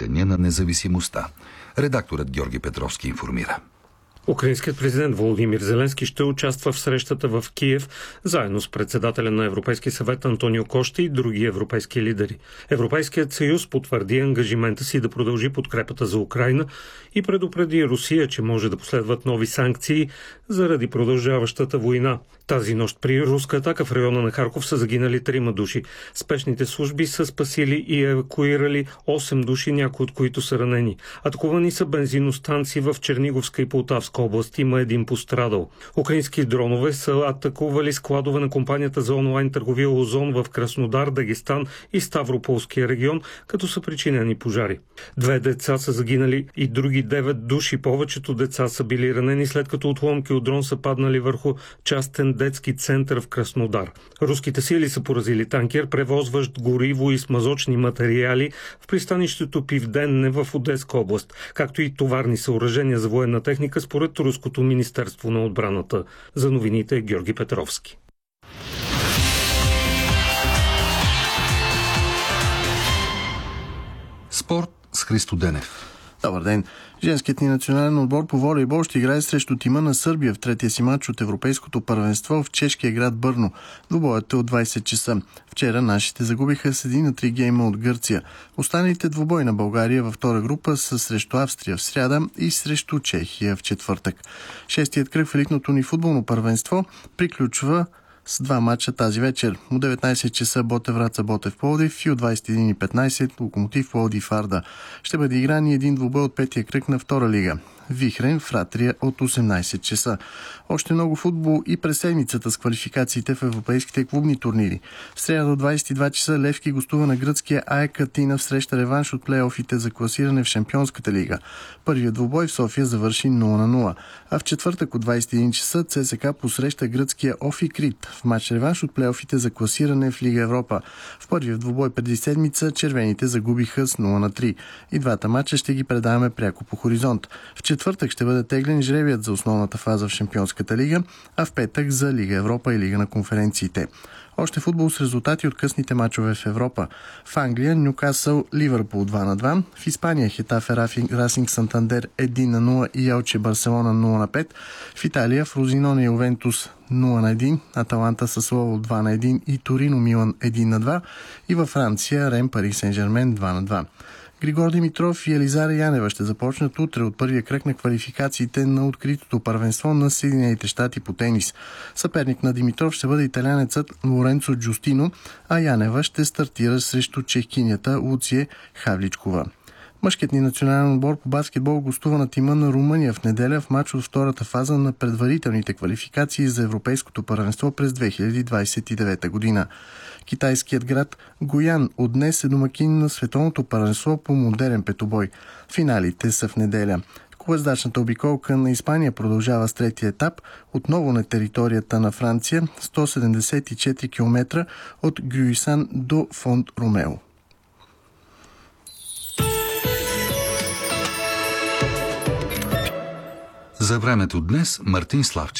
Деня на независимостта. Редакторът Георги Петровски информира. Украинският президент Володимир Зеленски ще участва в срещата в Киев заедно с председателя на Европейския съвет Антонио Кошта и други европейски лидери. Европейският съюз потвърди ангажимента си да продължи подкрепата за Украйна и предупреди Русия, че може да последват нови санкции заради продължаващата война. Тази нощ при руска атака в района на Харков са загинали 3 души. Спешните служби са спасили и евакуирали 8 души, някои от които са ранени. Атакувани са бензиностанции в Черниговска и Полтавска област. Има един пострадал. Украински дронове са атакували складове на компанията за онлайн търговия Озон в Краснодар, Дагестан и Ставрополския регион, като са причинени пожари. 2 деца са загинали и други 9 души. Повечето деца са били ранени, след като отломки от дрон са паднали върху частен детски център в Краснодар. Руските сили са поразили танкер, превозващ гориво и смазочни материали в пристанището Пивденне в Одеска област, както и товарни съоръжения за военна техника, според Руското министерство на отбраната. За новините Георги Петровски. Спорт с Христо Денев. Добър ден! Женският ни национален отбор по волейбол ще играе срещу тима на Сърбия в третия си матч от Европейското първенство в чешкия град Бърно. Двубоят е от 20 часа. Вчера нашите загубиха с 1-3 гейма от Гърция. Останалите двубой на България във втора група са срещу Австрия в сряда и срещу Чехия в четвъртък. Шестият кръг в елитното ни футболно първенство приключва с 2 матча тази вечер. От 19 часа Ботев Враца Ботев Пловдив и от 21:15 Локомотив Пловдив Арда. Ще бъде игран и един двубой от петия кръг на втора лига. Вихрен Фратрия от 18 часа. Още много футбол и през седмицата с квалификациите в европейските клубни турнири. В сряда до 22 часа Левски гостува на гръцкия АЕК Атина в среща реванш от плейофите за класиране в Шампионската лига. Първият двубой в София завърши 0-0. А в четвъртък от 21 часа ЦСКА посреща гръцкия Офи Крит в матч реванш от плейофите за класиране в Лига Европа. В първият двубой преди седмица червените загубиха с 0-3. И двата матча ще ги предаваме пряко по Хоризонт. В четвъртък ще бъде теглен жребият за основната фаза в Шампионската лига, а в петък за Лига Европа и Лига на конференциите. Още футбол с резултати от късните мачове в Европа. В Англия Нюкасъл Ливърпул 2-2, в Испания Хетафе Расинг Сантандер 1-0 и Елче Барселона 0-5, в Италия Фрозиноне Ювентус 0-1, Аталанта Сасуоло 2-1 и Торино Милан 1-2 и във Франция Рем Пари Сен-Жермен 2-2. Григор Димитров и Елизара Янева ще започнат утре от първия кръг на квалификациите на откритото първенство на Съединените щати по тенис. Съперник на Димитров ще бъде италянецът Лоренцо Джустино, а Янева ще стартира срещу чехинята Луция Хавличкова. Мъжкият ни национален отбор по баскетбол гостува на тима на Румъния в неделя в матч от втората фаза на предварителните квалификации за Европейското първенство през 2029 година. Китайският град Гоян от днес е домакин на световното първенство по модерен петобой. Финалите са в неделя. Колездачната обиколка на Испания продължава с третия етап, отново на територията на Франция, 174 км от Гюйсан до Фонт Ромео. За времето днес Мартин Славчев.